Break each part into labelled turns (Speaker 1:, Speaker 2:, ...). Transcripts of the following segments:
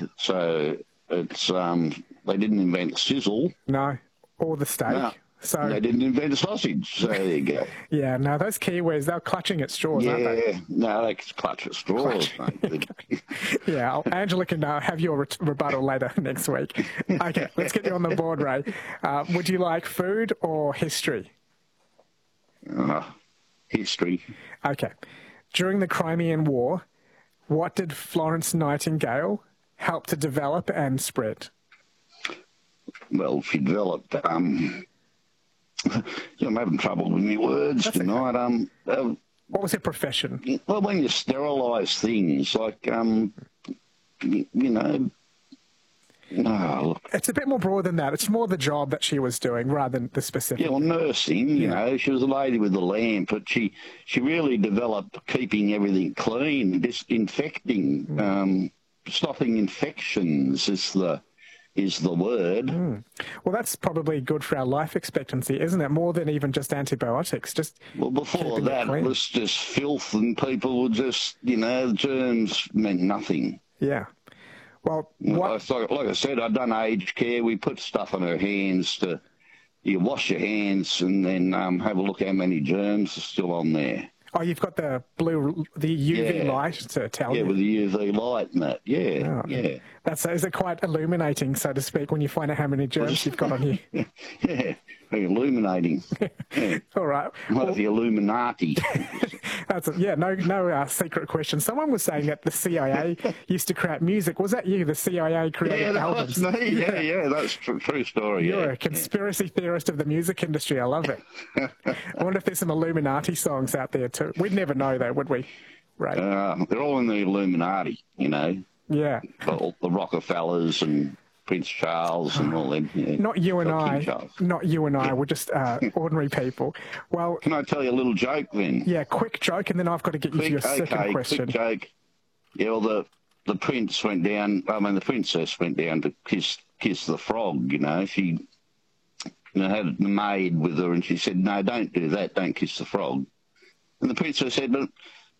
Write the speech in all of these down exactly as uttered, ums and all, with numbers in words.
Speaker 1: So it's um, they didn't invent sizzle.
Speaker 2: No, or the steak.
Speaker 1: No.
Speaker 2: So
Speaker 1: they didn't invent a sausage, so there you go.
Speaker 2: Yeah, no, those Kiwis, they're clutching at straws,
Speaker 1: yeah,
Speaker 2: aren't they?
Speaker 1: Yeah, no, they clutch at straws, mate.
Speaker 2: Yeah, Angela can uh, have your re- rebuttal later next week. Okay, let's get you on the board, Ray. Uh, would you like food or history?
Speaker 1: Uh, history.
Speaker 2: Okay. During the Crimean War, what did Florence Nightingale help to develop and spread?
Speaker 1: Well, she developed... Um, Yeah, I'm having trouble with my words
Speaker 2: That's
Speaker 1: tonight.
Speaker 2: Okay.
Speaker 1: Um, uh,
Speaker 2: what was her profession?
Speaker 1: Well, when you sterilise things, like, um, you, you know... Oh, look.
Speaker 2: It's a bit more broad than that. It's more the job that she was doing rather than the specific...
Speaker 1: Yeah, well, nursing, you
Speaker 2: yeah.
Speaker 1: know, she was a lady with the lamp, but she, she really developed keeping everything clean, disinfecting, mm. um, stopping infections is the... is the word.
Speaker 2: Mm. Well, that's probably good for our life expectancy, isn't it? More than even just antibiotics. Just
Speaker 1: well, before that, it, it was just filth, and people would just, you know, germs meant nothing.
Speaker 2: Yeah. Well, what...
Speaker 1: like, like I said, I've done aged care. We put stuff on her hands to, you wash your hands and then um, have a look how many germs are still on there.
Speaker 2: Oh, you've got the blue, the U V
Speaker 1: yeah.
Speaker 2: light to tell
Speaker 1: yeah,
Speaker 2: you.
Speaker 1: Yeah, with the U V light and that. Yeah, oh, yeah.
Speaker 2: That's is it quite illuminating, so to speak, when you find out how many germs you've got on you?
Speaker 1: Yeah, very illuminating. Yeah.
Speaker 2: All right.
Speaker 1: Like
Speaker 2: well,
Speaker 1: the Illuminati.
Speaker 2: That's a, yeah, no, no uh, secret question. Someone was saying that the C I A used to create music. Was that you? The C I A created
Speaker 1: yeah, that
Speaker 2: albums?
Speaker 1: Was me. Yeah, yeah, that's a true story.
Speaker 2: You're
Speaker 1: yeah.
Speaker 2: a conspiracy yeah. theorist of the music industry. I love it. I wonder if there's some Illuminati songs out there too. We'd never know though, would we? Right.
Speaker 1: Uh, they're all in the Illuminati, you know.
Speaker 2: Yeah.
Speaker 1: All the Rockefellers and Prince Charles and all them. Yeah.
Speaker 2: Not you and I. Not you and I. We're just uh, ordinary people. Well,
Speaker 1: can I tell you a little joke then?
Speaker 2: Yeah, quick joke, and then I've got to get you
Speaker 1: quick,
Speaker 2: to your
Speaker 1: okay,
Speaker 2: second question.
Speaker 1: Quick joke. Yeah, well, the the prince went down. I mean, the princess went down to kiss kiss the frog. You know, she you know, had the maid with her, and she said, "No, don't do that. Don't kiss the frog." And the princess said, "But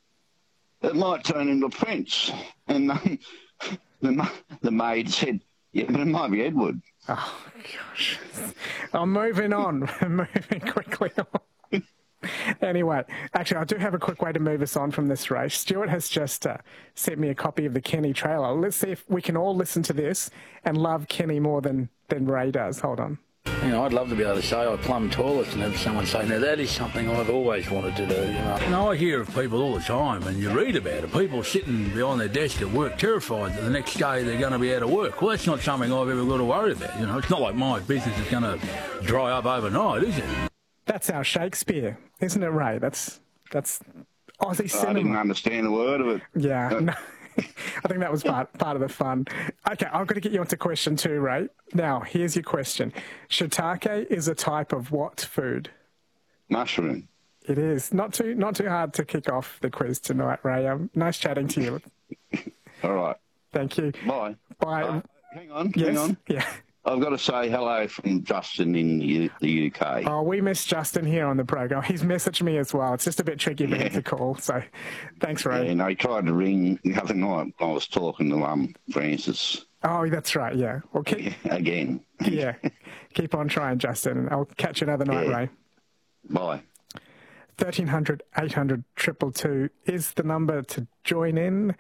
Speaker 1: it might turn into a prince." And um, the the maid said, "Yeah, but it might be Edward."
Speaker 2: Oh, gosh. I'm moving on. I'm moving quickly on. Anyway, actually, I do have a quick way to move us on from this race. Stuart has just uh, sent me a copy of the Kenny trailer. Let's see if we can all listen to this and love Kenny more than, than Ray does. Hold on.
Speaker 3: You know, I'd love to be able to say I plumb toilets and have someone say, now that is something I've always wanted to do, you know. You know, I hear of people all the time, and you read about it, people sitting behind their desk at work terrified that the next day they're going to be out of work. Well, that's not something I've ever got to worry about, you know. It's not like my business is going to dry up overnight, is it?
Speaker 2: That's our Shakespeare, isn't it, Ray? That's, that's Aussie cinema.
Speaker 1: I didn't understand a word of it.
Speaker 2: Yeah, no. I think that was part part of the fun. Okay, I've got to get you onto question two, Ray. Now, here's your question. Shiitake is a type of what food?
Speaker 1: Mushroom.
Speaker 2: It is. Not too not too hard to kick off the quiz tonight, Ray. Um, nice chatting to you.
Speaker 1: All right.
Speaker 2: Thank you.
Speaker 1: Bye.
Speaker 2: Bye.
Speaker 1: Uh, hang on,
Speaker 2: yes?
Speaker 1: hang on.
Speaker 2: Yeah.
Speaker 1: I've got to say hello from Justin in the, the U K.
Speaker 2: Oh, we miss Justin here on the program. He's messaged me as well. It's just a bit tricky for
Speaker 1: yeah.
Speaker 2: him to call, so thanks, Ray.
Speaker 1: Yeah, no, he tried to ring the other night. I was talking to um, Francis.
Speaker 2: Oh, that's right, yeah. Well, keep,
Speaker 1: yeah, again.
Speaker 2: yeah, keep on trying, Justin. I'll catch you another night,
Speaker 1: yeah.
Speaker 2: Ray.
Speaker 1: Bye.
Speaker 2: thirteen hundred, eight hundred, two two two is the number to join in.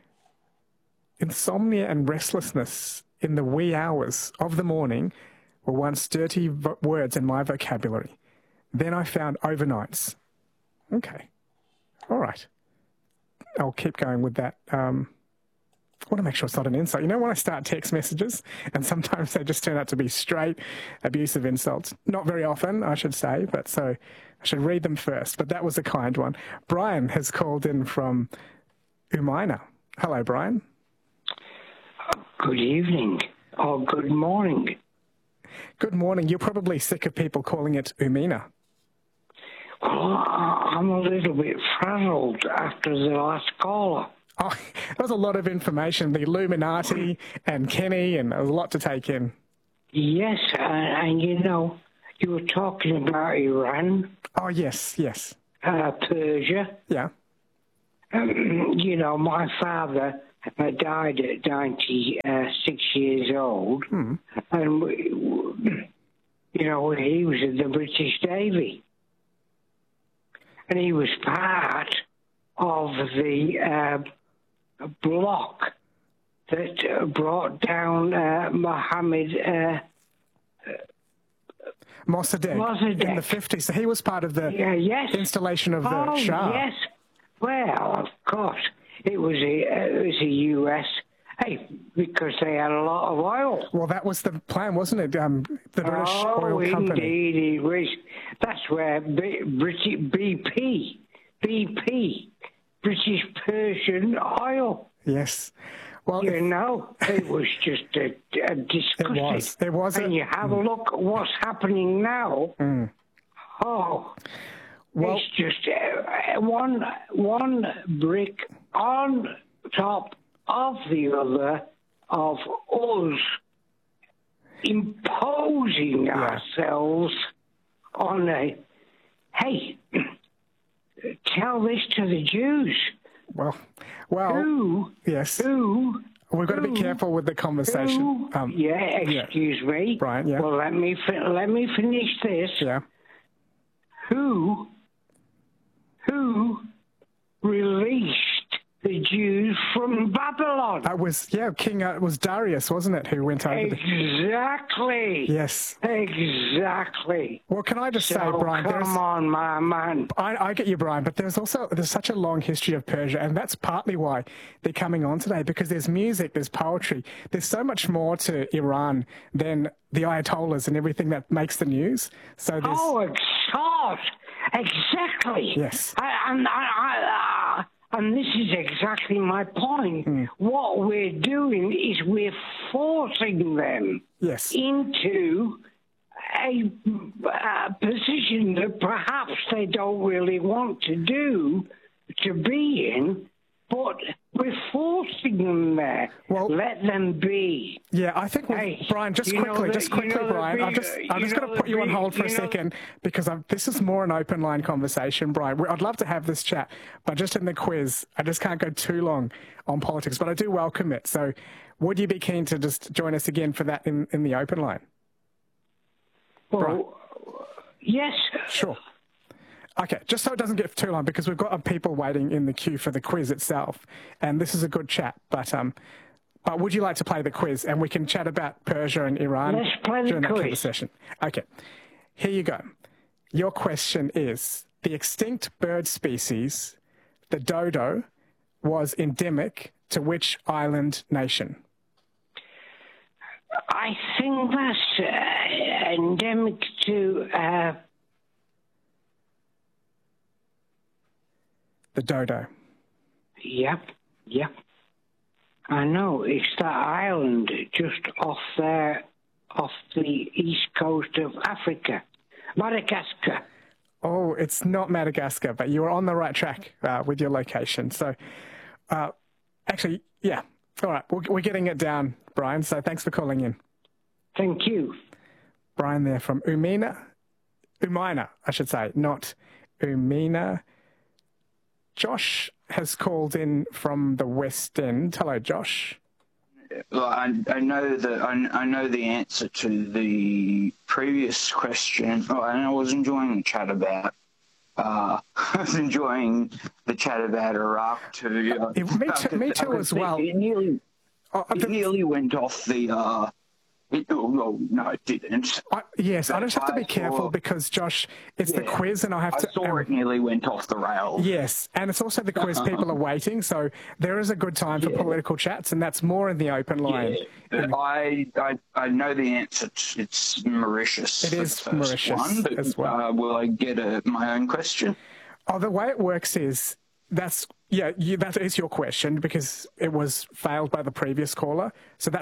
Speaker 2: Insomnia and restlessness in the wee hours of the morning were once dirty vo- words in my vocabulary. Then I found overnights. Okay. All right. I'll keep going with that. Um, I want to make sure it's not an insult. You know when I start text messages and sometimes they just turn out to be straight abusive insults? Not very often, I should say, but so I should read them first. But that was a kind one. Brian has called in from Umina. Hello, Brian.
Speaker 4: Good evening, or good morning.
Speaker 2: Good morning. You're probably sick of people calling it Umina.
Speaker 4: Well, I'm a little bit frazzled after the last caller.
Speaker 2: Oh, there was a lot of information, the Illuminati and Kenny, and there was a lot to take in.
Speaker 4: Yes, and, and you know, you were talking about Iran.
Speaker 2: Oh, yes, yes.
Speaker 4: Uh, Persia.
Speaker 2: Yeah.
Speaker 4: Um, you know, my father uh, died at ninety-six years old,
Speaker 2: Hmm.
Speaker 4: and you know he was in the British Navy, and he was part of the uh, block that uh, brought down uh, Mohammed. Uh,
Speaker 2: Mossadegh,
Speaker 4: Mossadegh.
Speaker 2: in the fifties. So he was part of the
Speaker 4: Yeah, yes.
Speaker 2: installation of the
Speaker 4: oh,
Speaker 2: Shah.
Speaker 4: yes. Well, of course, it was a it was a U S. Hey, because they had a lot of oil.
Speaker 2: Well, that was the plan, wasn't it? Um, the British
Speaker 4: oh,
Speaker 2: Oil Company.
Speaker 4: indeed, it was. That's where B- British B P, B P, British Persian Oil.
Speaker 2: Yes. Well,
Speaker 4: You
Speaker 2: if-
Speaker 4: know, it was just a, a disgusting.
Speaker 2: It was. It was.
Speaker 4: And
Speaker 2: a-
Speaker 4: you have a look at what's happening now.
Speaker 2: Mm.
Speaker 4: Oh,
Speaker 2: Well-
Speaker 4: it's just uh, one one brick on top of the other of us imposing
Speaker 2: Yeah.
Speaker 4: ourselves on a. Hey, tell this to the Jews.
Speaker 2: Well, well,
Speaker 4: Who?
Speaker 2: yes.
Speaker 4: Who?
Speaker 2: We've got to be
Speaker 4: who-
Speaker 2: careful with the conversation.
Speaker 4: Who,
Speaker 2: Um,
Speaker 4: yeah, excuse me.
Speaker 2: Brian, yeah.
Speaker 4: Well, let me fi- let me finish this.
Speaker 2: yeah.
Speaker 4: Who, who released the Jews from Babylon?
Speaker 2: That was, yeah, King, uh, it was Darius, wasn't it, who went over the...
Speaker 4: Exactly.
Speaker 2: Yes.
Speaker 4: Exactly.
Speaker 2: Well, can I just
Speaker 4: So
Speaker 2: say, Brian,
Speaker 4: come
Speaker 2: there's...
Speaker 4: on, my man.
Speaker 2: I, I get you, Brian, but there's also there's such a long history of Persia, and that's partly why they're coming on today, because there's music, there's poetry, there's so much more to Iran than the Ayatollahs and everything that makes the news. So there's...
Speaker 4: Oh, exhaust. Exactly.
Speaker 2: Yes.
Speaker 4: I, and, I, I, uh, and this is exactly my point.
Speaker 2: Mm.
Speaker 4: What we're doing is we're forcing them
Speaker 2: Yes.
Speaker 4: into a, a position that perhaps they don't really want to do, to be in, but we're forcing them there.
Speaker 2: Well-
Speaker 4: Let them be.
Speaker 2: Yeah, I think, we
Speaker 4: Hey,
Speaker 2: Brian, just
Speaker 4: you know
Speaker 2: quickly,
Speaker 4: the-
Speaker 2: just
Speaker 4: you
Speaker 2: quickly,
Speaker 4: know the
Speaker 2: Brian, I'm
Speaker 4: big-
Speaker 2: just, I'm
Speaker 4: you
Speaker 2: just
Speaker 4: know
Speaker 2: going to
Speaker 4: the
Speaker 2: put you on
Speaker 4: big-
Speaker 2: hold for a
Speaker 4: you know-
Speaker 2: second, because I'm, this is more an open line conversation, Brian. We- I'd love to have this chat, but just in the quiz, I just can't go too long on politics, but I do welcome it. So would you be keen to just join us again for that in, in the open line?
Speaker 4: Well, yes.
Speaker 2: Sure. Okay, just so it doesn't get too long, because we've got uh, people waiting in the queue for the quiz itself, and this is a good chat. But um, but would you like to play the quiz, and we can chat about Persia and Iran
Speaker 4: Let's play the
Speaker 2: during that
Speaker 4: quiz.
Speaker 2: conversation? Okay, here you go. Your question is: the extinct bird species, the dodo, was endemic to which island nation?
Speaker 4: I think that's uh, endemic to uh,
Speaker 2: The dodo.
Speaker 4: Yep, yep. I know. It's that island just off there, off the east coast of Africa. Madagascar.
Speaker 2: Oh, it's not Madagascar, but you were on the right track uh, with your location. So, uh, actually, yeah. All right, we're, we're getting it down, Brian, so thanks for calling in.
Speaker 4: Thank you.
Speaker 2: Brian there from Umina, Umina, I should say, not Umina. Josh has called in from the West End. Hello, Josh.
Speaker 5: Well, I, I know that I, I know the answer to the previous question, oh, and I was enjoying the chat about. Uh, I was enjoying the chat about Iraq too.
Speaker 2: Uh, me too, me too as well.
Speaker 5: It nearly,
Speaker 2: Oh,
Speaker 5: it
Speaker 2: the-
Speaker 5: nearly went off the. Uh, it, oh, well, no, it didn't.
Speaker 2: I, yes, I
Speaker 5: But
Speaker 2: just have to be
Speaker 5: I
Speaker 2: careful
Speaker 5: saw-
Speaker 2: because, Josh, it's the
Speaker 5: Yeah.
Speaker 2: quiz and I have
Speaker 5: I
Speaker 2: to...
Speaker 5: saw
Speaker 2: um,
Speaker 5: it nearly went off the rails.
Speaker 2: Yes, and it's also the quiz. People are waiting, so there is a good time for
Speaker 5: Yeah.
Speaker 2: political chats, and that's more in the open line.
Speaker 5: Yeah, but I, I I know the answer. To, it's Mauritius.
Speaker 2: It
Speaker 5: for
Speaker 2: is
Speaker 5: the first
Speaker 2: Mauritius
Speaker 5: one, but,
Speaker 2: as well.
Speaker 5: Uh, will I get a, my own question?
Speaker 2: Oh, the way it works is that's yeah, you, that is your question because it was failed by the previous caller. So that's